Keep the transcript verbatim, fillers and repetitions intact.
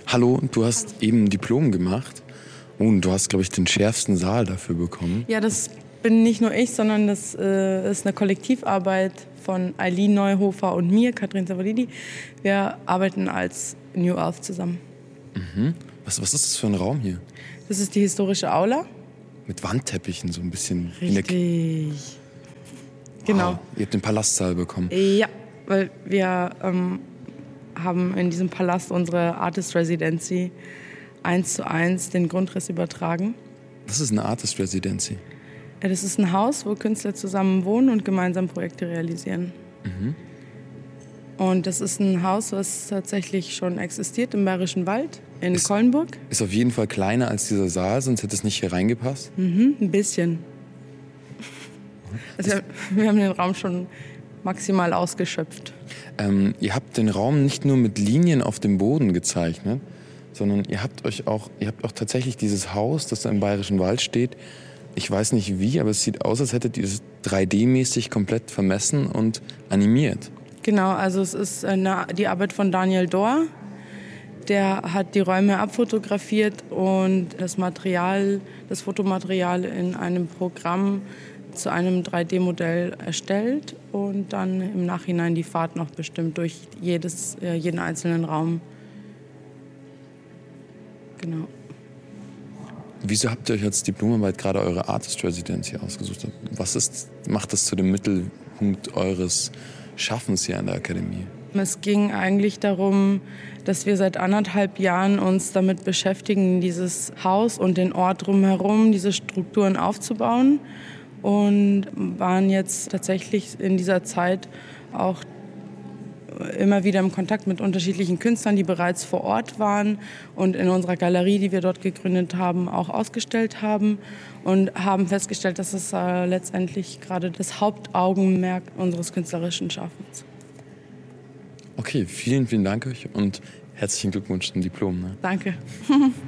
Hallo, du hast eben ein Diplom gemacht und du hast, glaube ich, den schärfsten Saal dafür bekommen. Ja, das bin nicht nur ich, sondern das äh, ist eine Kollektivarbeit von Eileen Neuhofer und mir, Katrin Savalidi. Wir arbeiten als New Earth zusammen. Mhm. Was, was ist das für ein Raum hier? Das ist die historische Aula. Mit Wandteppichen so ein bisschen. Richtig. Genau. Wow, ihr habt den Palastsaal bekommen. Ja, weil wir ähm, haben in diesem Palast unsere Artist Residency eins zu eins den Grundriss übertragen. Das ist eine Artist Residency. Ja, das ist ein Haus, wo Künstler zusammen wohnen und gemeinsam Projekte realisieren. Mhm. Und das ist ein Haus, was tatsächlich schon existiert im Bayerischen Wald in ist, Kollenburg. Ist auf jeden Fall kleiner als dieser Saal, sonst hätte es nicht hier reingepasst. Mhm, ein bisschen. Also wir, wir haben den Raum schon maximal ausgeschöpft. Ähm, ihr habt den Raum nicht nur mit Linien auf dem Boden gezeichnet, sondern ihr habt euch auch, ihr habt auch tatsächlich dieses Haus, das da im Bayerischen Wald steht. Ich weiß nicht wie, aber es sieht aus, als hättet ihr es drei D-mäßig komplett vermessen und animiert. Genau, also es ist eine, die Arbeit von Daniel Dohr. Der hat die Räume abfotografiert und das Material, das Fotomaterial in einem Programm zu einem drei D-Modell erstellt und dann im Nachhinein die Fahrt noch bestimmt durch jedes, äh, jeden einzelnen Raum. Genau. Wieso habt ihr euch als Diplomarbeit gerade eure Artist Residency ausgesucht? Was ist, macht das zu dem Mittelpunkt eures Schaffens hier an der Akademie? Es ging eigentlich darum, dass wir seit anderthalb Jahren uns damit beschäftigen, dieses Haus und den Ort drumherum, diese Strukturen aufzubauen. Und waren jetzt tatsächlich in dieser Zeit auch immer wieder im Kontakt mit unterschiedlichen Künstlern, die bereits vor Ort waren und in unserer Galerie, die wir dort gegründet haben, auch ausgestellt haben und haben festgestellt, dass es äh, letztendlich gerade das Hauptaugenmerk unseres künstlerischen Schaffens. Okay, vielen, vielen Dank euch und herzlichen Glückwunsch zum Diplom. Ne? Danke.